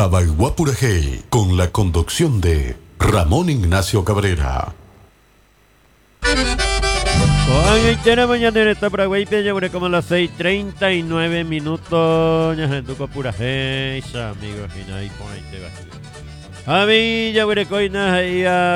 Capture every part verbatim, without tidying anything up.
Sabaiguapurajey, con la conducción de Ramón Ignacio Cabrera. Con el tema mañana en esta Paraguay, ya como las seis treinta y nueve minutos. Ya gente con pura gente, amigos, y nadie pone este vacío. A mí ya veré coinas ahí a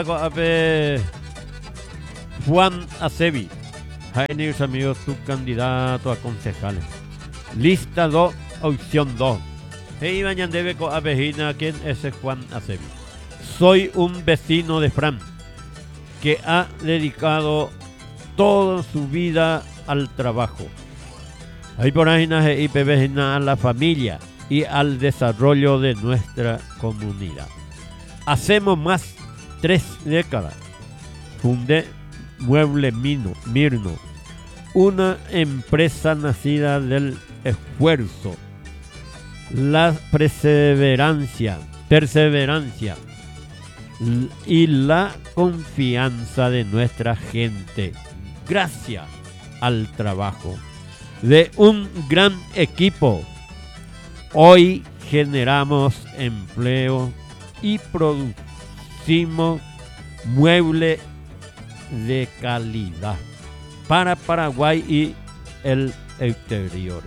Juan Acevi. Hay amigos, tu candidato a concejales. Lista dos, opción dos. Hey, mañana debe con Avejina, ¿quién es Juan Acevi? Soy un vecino de Fran que ha dedicado toda su vida al trabajo. Hay por ahí y a la familia y al desarrollo de nuestra comunidad. Hacemos más tres décadas. Fundé Mueble Mino, Mirno, una empresa nacida del esfuerzo, la perseverancia, perseverancia y la confianza de nuestra gente. Gracias al trabajo de un gran equipo, hoy generamos empleo y producimos muebles de calidad para Paraguay y el exterior.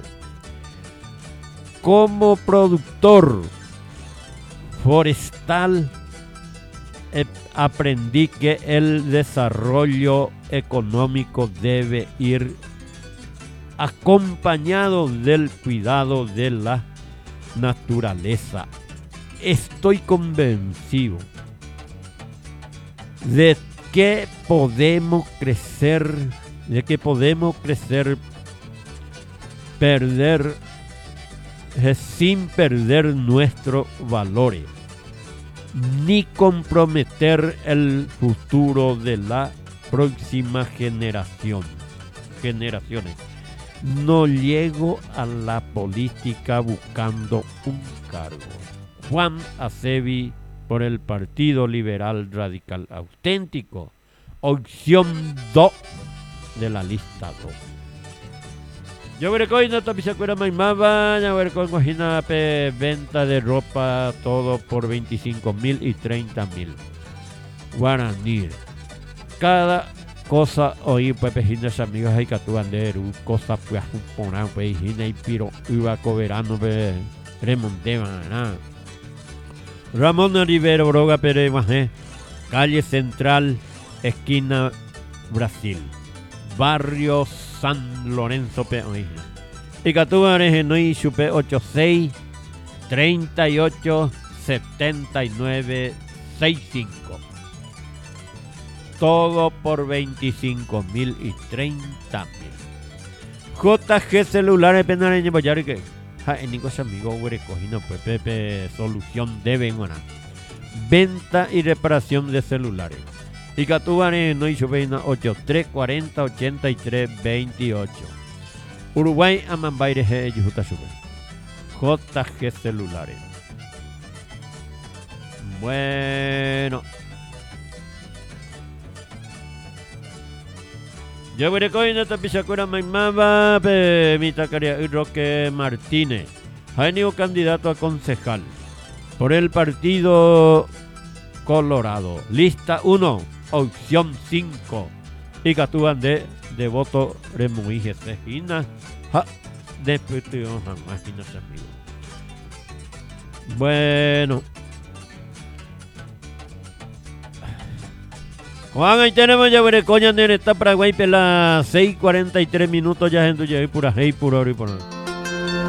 Como productor forestal, eh, aprendí que el desarrollo económico debe ir acompañado del cuidado de la naturaleza. Estoy convencido de que podemos crecer, de que podemos crecer, perder, eh, sin perder nuestros valores, ni comprometer el futuro de la próxima generación. Generaciones. No llego a la política buscando un cargo. Juan Acevi por el Partido Liberal Radical Auténtico. Opción dos de la lista dos. Yo veré con esta pisacuera maimaba, yo veré con guajina venta de ropa, todo por veinticinco mil y treinta mil. Guaraní. Cada cosa hoy pues pejinas amigos hay que tuander, cosa pues un poner pejina y piro iba coberando pues remonteban nada. Ramón Rivero Broga Pérez Majé, calle Central, esquina Brasil, barrio San Lorenzo Peoína. Y Catubares en hoy chupe ochenta y seis, treinta y ocho, setenta y nueve, sesenta y cinco. Todo por veinticinco mil y treinta mil. J G Celulares Penareño Boyari que en ningún amigo cogino pues Pepe solución de Benguana. Venta y reparación de celulares. Y Catubares no hizo veina ocho tres cuarenta ochenta y tres veintiocho. Uruguay Amambaire G Yujuta Super. J G Celulares. Bueno. Yo veré con esta pisacura maimaba mi tacaria Roque Martínez. Hay nuevo candidato a concejal por el Partido Colorado. Lista uno, opción cinco. Y Catúan de, de voto remuije sejina. Ja, de petición máquinas amigos. Bueno. Juan, ahí tenemos ya veré coña en esta Paraguay las seis cuarenta y tres minutos ya en tu pura hey pura y por